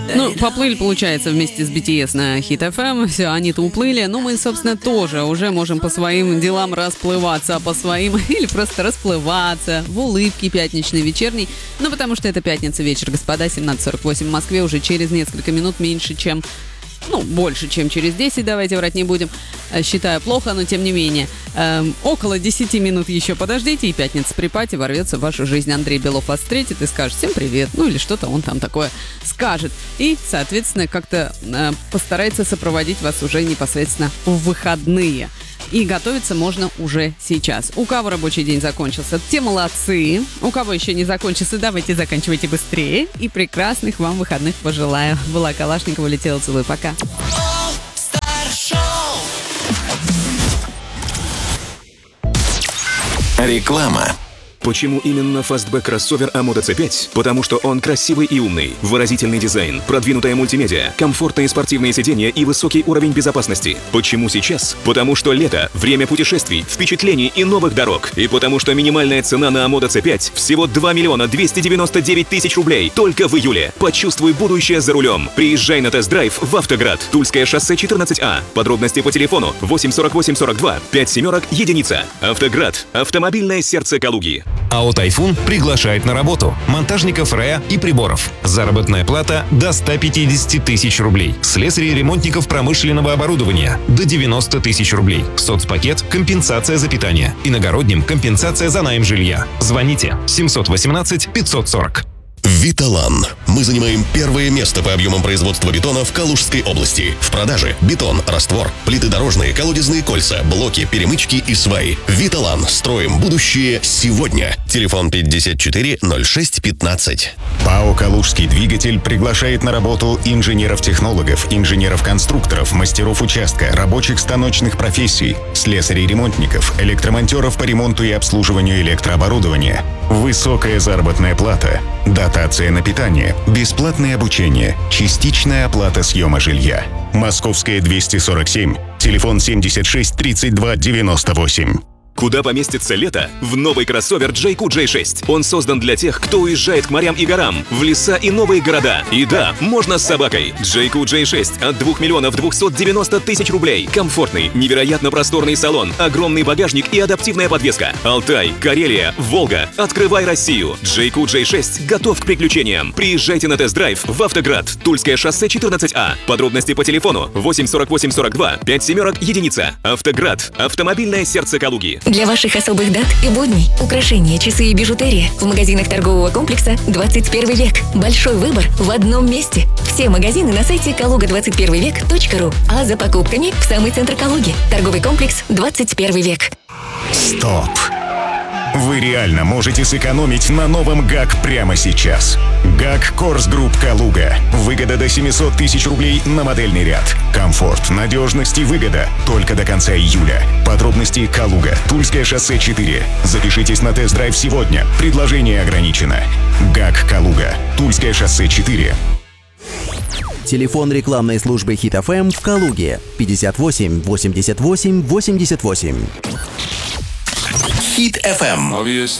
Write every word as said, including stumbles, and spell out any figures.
Ну, поплыли, получается, вместе с би ти эс на Хит эф эм. Все, они-то уплыли. Ну, мы, собственно, тоже уже можем по своим делам расплываться, а по своим или просто расплываться в улыбке пятничной, вечерней. Ну, потому что это пятница вечер, господа, семнадцать сорок восемь в Москве. Уже через несколько минут, меньше, чем... Ну, больше, чем через десять, давайте врать не будем. Считаю плохо, но тем не менее. Эм, около десяти минут еще подождите, и пятница при пати ворвется в вашу жизнь. Андрей Белов вас встретит и скажет всем привет. Ну, или что-то он там такое скажет. И, соответственно, как-то э, постарается сопроводить вас уже непосредственно в выходные. И готовиться можно уже сейчас. У кого рабочий день закончился, те молодцы. У кого еще не закончился, давайте заканчивайте быстрее. И прекрасных вам выходных пожелаю. Была Калашникова, летела, целую, пока. Реклама. Почему именно фастбэк кроссовер Амода си пять? Потому что он красивый и умный, выразительный дизайн, продвинутая мультимедиа, комфортные спортивные сиденья и высокий уровень безопасности. Почему сейчас? Потому что лето, время путешествий, впечатлений и новых дорог. И потому что минимальная цена на Амода си пять всего два миллиона двести девяносто девять тысяч рублей только в июле. Почувствуй будущее за рулем. Приезжай на тест-драйв в Автоград. Тульское шоссе четырнадцать А. Подробности по телефону восемь сорок восемь сорок два пять семерок единица. Автоград. Автомобильное сердце Калуги. АО «Тайфун» приглашает на работу монтажников РЭА и приборов. Заработная плата до ста пятидесяти тысяч рублей. Слесарей и ремонтников промышленного оборудования до девяноста тысяч рублей. Соцпакет – компенсация за питание. Иногородним – компенсация за найм жилья. Звоните семьсот восемнадцать пятьсот сорок. Виталан. Мы занимаем первое место по объемам производства бетона в Калужской области. В продаже бетон, раствор, плиты дорожные, колодезные кольца, блоки, перемычки и сваи. Виталан. Строим будущее сегодня. Телефон пятьдесят четыре ноль шесть пятнадцать. ПАО «Калужский двигатель» приглашает на работу инженеров-технологов, инженеров-конструкторов, мастеров участка, рабочих станочных профессий, слесарей-ремонтников, электромонтеров по ремонту и обслуживанию электрооборудования. Высокая заработная плата, дотация на питание, бесплатное обучение, частичная оплата съема жилья. Московская двести сорок семь, телефон семьдесят шесть тридцать два девяносто восемь. Куда поместится лето? В новый кроссовер джей кью джей шесть. Он создан для тех, кто уезжает к морям и горам, в леса и новые города. И да, можно с собакой. джей кью джей шесть от двух миллионов двухсот девяноста тысяч рублей. Комфортный, невероятно просторный салон, огромный багажник и адаптивная подвеска. Алтай, Карелия, Волга. Открывай Россию. джей кью джей шесть готов к приключениям. Приезжайте на тест-драйв в Автоград. Тульское шоссе четырнадцать А. Подробности по телефону восемь сорок восемь сорок два пять семерок единица. Автоград. Автомобильное сердце Калуги. Для ваших особых дат и будней украшения, часы и бижутерия в магазинах торгового комплекса «двадцать первый век». Большой выбор в одном месте. Все магазины на сайте калуга двадцать первый век точка ру. А за покупками в самый центр Калуги. Торговый комплекс «двадцать первый век». Стоп! Вы реально можете сэкономить на новом ГАК прямо сейчас. ГАК Корс Групп Калуга. Выгода до семисот тысяч рублей на модельный ряд. Комфорт, надежность и выгода только до конца июля. Подробности Калуга. Тульское шоссе четыре. Запишитесь на тест-драйв сегодня. Предложение ограничено. ГАК Калуга. Тульское шоссе четыре. Телефон рекламной службы Хит эф эм в Калуге. пятьдесят восемь восемьдесят восемь восемьдесят восемь. Хит эф эм. Obvious.